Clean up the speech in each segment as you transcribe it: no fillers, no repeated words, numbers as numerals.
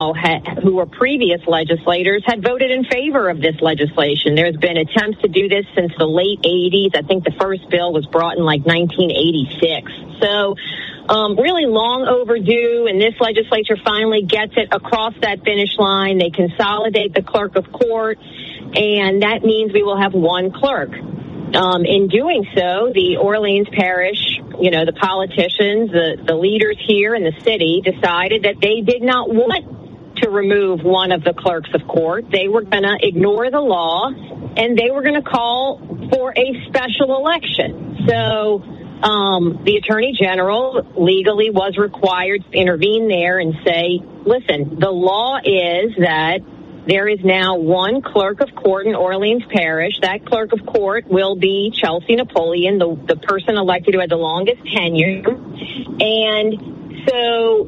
who were previous legislators, had voted in favor of this legislation. There's been attempts to do this since the late 80s. I think the first bill was brought in like 1986. So really long overdue, and this legislature finally gets it across that finish line. They consolidate the clerk of court, and that means we will have one clerk. In doing so, the Orleans Parish, the politicians, the leaders here in the city decided that they did not want to remove one of the clerks of court. They were going to ignore the law, and they were going to call for a special election. So the Attorney General legally was required to intervene there and say, listen, the law is that there is now one clerk of court in Orleans Parish. That clerk of court will be Chelsea Napoleon, the person elected who had the longest tenure. And so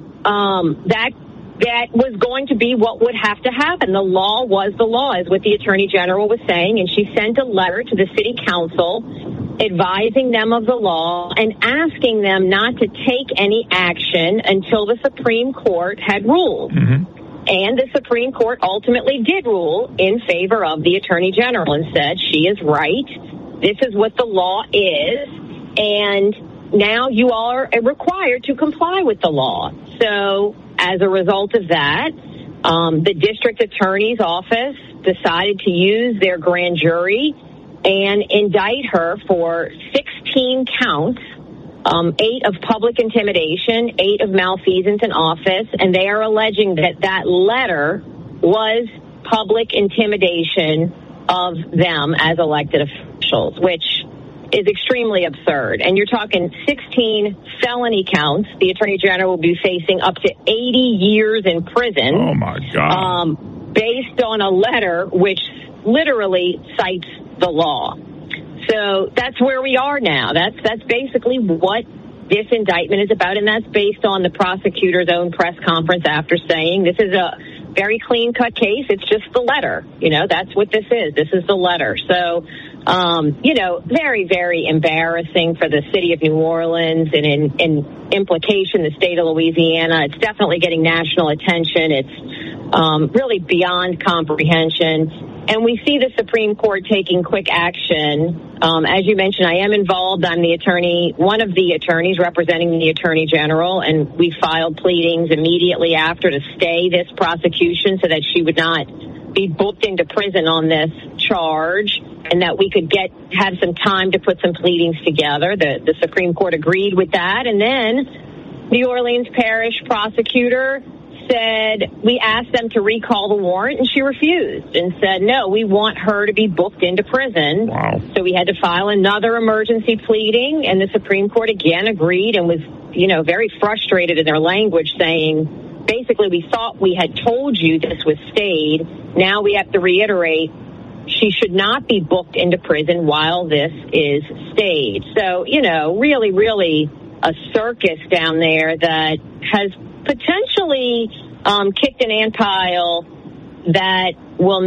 that was going to be what would have to happen. The law was the law, is what the Attorney General was saying. And she sent a letter to the city council advising them of the law and asking them not to take any action until the Supreme Court had ruled. Mm-hmm. And the Supreme Court ultimately did rule in favor of the Attorney General and said she is right. This is what the law is. And now you are required to comply with the law. So as a result of that, the district attorney's office decided to use their grand jury and indict her for 16 counts. 8 of public intimidation, 8 of malfeasance in office, and they are alleging that letter was public intimidation of them as elected officials, which is extremely absurd. And you're talking 16 felony counts. The Attorney General will be facing up to 80 years in prison. Oh, my God. Based on a letter which literally cites the law. So that's where we are now. That's basically what this indictment is about, and that's based on the prosecutor's own press conference after saying this is a very clean-cut case. It's just the letter. That's what this is. This is the letter. So, very, very embarrassing for the city of New Orleans and in implication the state of Louisiana. It's definitely getting national attention. It's really beyond comprehension. And we see the Supreme Court taking quick action. As you mentioned, I am involved. I'm one of the attorneys representing the Attorney General, and we filed pleadings immediately after to stay this prosecution so that she would not be booked into prison on this charge, and that we could have some time to put some pleadings together. The Supreme Court agreed with that, and then the Orleans Parish prosecutor said, we asked them to recall the warrant, and she refused and said, no, we want her to be booked into prison. Wow. So we had to file another emergency pleading, and the Supreme Court again agreed and was, very frustrated in their language, saying, basically, we thought we had told you this was stayed. Now we have to reiterate, she should not be booked into prison while this is stayed. So, really, really a circus down there that has potentially kicked an ant pile that will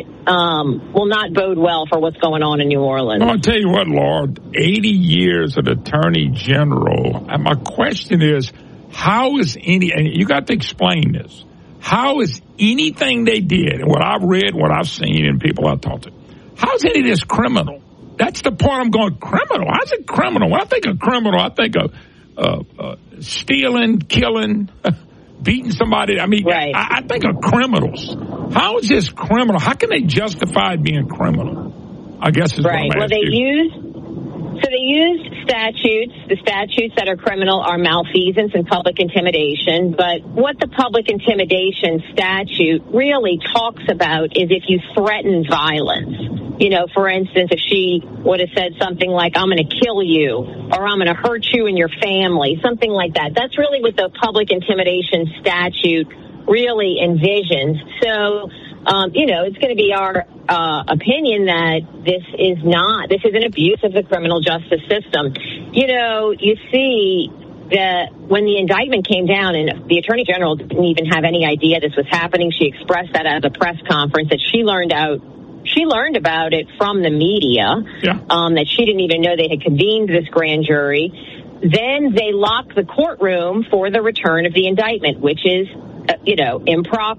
not bode well for what's going on in New Orleans. Well, I'll tell you what, Lord, 80 years of Attorney General. And my question is, how is and you got to explain this, how is anything they did, and what I've read, what I've seen, and people I've talked to, how is any of this criminal? That's the part I'm going, criminal? How's it criminal? When I think of criminal, I think of stealing, killing, beating somebody. I mean, right. I think of criminals. How is this criminal? How can they justify being criminal? I guess is right. What I'm asking. They used statutes. The statutes that are criminal are malfeasance and public intimidation. But what the public intimidation statute really talks about is if you threaten violence. For instance, if she would have said something like, I'm going to kill you, or I'm going to hurt you and your family, something like that. That's really what the public intimidation statute really envisions. So, it's going to be our opinion that this is an abuse of the criminal justice system. You see that when the indictment came down, and the Attorney General didn't even have any idea this was happening. She expressed that at a press conference, that she learned about it from the media, that she didn't even know they had convened this grand jury. Then they locked the courtroom for the return of the indictment, which is, improper.